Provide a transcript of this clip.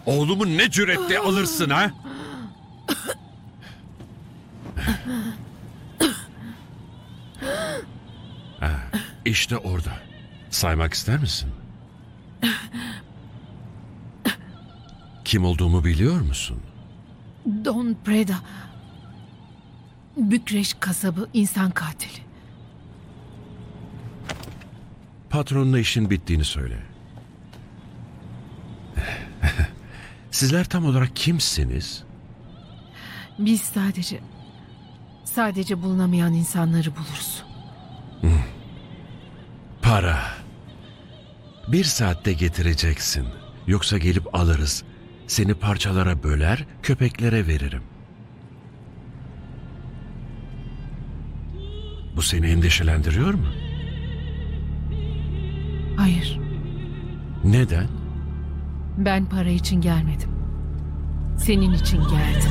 Oğlumu ne cüretle alırsın ha? İşte orada. Saymak ister misin? Kim olduğumu biliyor musun? Don Preda. Bükreş kasabı, insan katili. Patronuna işin bittiğini söyle. Sizler tam olarak kimsiniz? Biz sadece bulunamayan insanları buluruz. Para. 1 saatte getireceksin. Yoksa gelip alırız. Seni parçalara böler, köpeklere veririm. Bu seni endişelendiriyor mu? Hayır, Neden? ben para için gelmedim. Senin için geldim.